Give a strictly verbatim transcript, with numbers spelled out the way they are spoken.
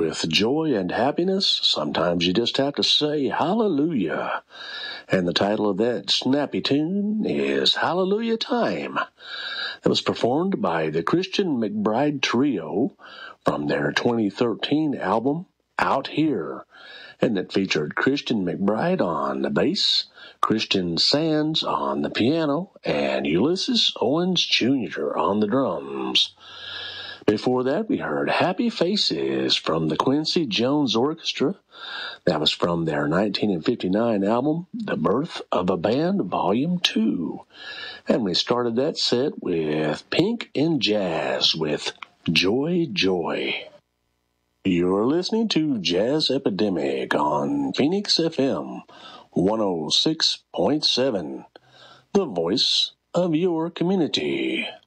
with joy and happiness, sometimes you just have to say hallelujah. And the title of that snappy tune is Hallelujah Time. It was performed by the Christian McBride Trio from their twenty thirteen album, Out Here. And it featured Christian McBride on the bass, Christian Sands on the piano, and Ulysses Owens Junior on the drums. Before that, we heard Happy Faces from the Quincy Jones Orchestra. That was from their nineteen fifty-nine album, The Birth of a Band, Volume two. And we started that set with Pink in Jazz with Joy, Joy. You're listening to Jazz Epidemic on Phoenix F M one oh six point seven, the voice of your community.